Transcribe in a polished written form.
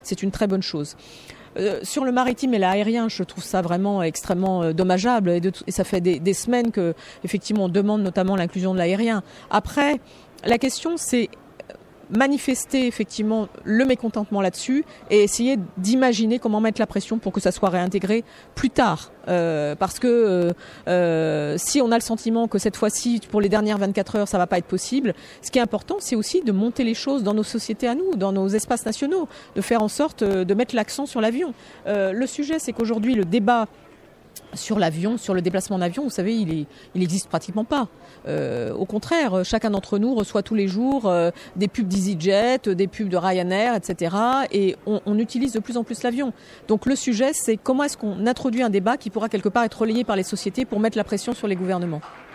C'est une très bonne chose. Sur le maritime et l'aérien, je trouve ça vraiment extrêmement dommageable et ça fait des semaines que, effectivement, on demande notamment l'inclusion de l'aérien. Après, la question, c'est manifester effectivement le mécontentement là-dessus et essayer d'imaginer comment mettre la pression pour que ça soit réintégré plus tard. Parce que si on a le sentiment que cette fois-ci, pour les dernières 24 heures, ça va pas être possible, ce qui est important, c'est aussi de monter les choses dans nos sociétés à nous, dans nos espaces nationaux, de faire en sorte de mettre l'accent sur l'avion. Le sujet, c'est qu'aujourd'hui, le débat sur l'avion, sur le déplacement en avion, vous savez, il existe pratiquement pas. Au contraire, chacun d'entre nous reçoit tous les jours des pubs d'EasyJet, des pubs de Ryanair, etc. Et on utilise de plus en plus l'avion. Donc le sujet, c'est comment est-ce qu'on introduit un débat qui pourra quelque part être relayé par les sociétés pour mettre la pression sur les gouvernements.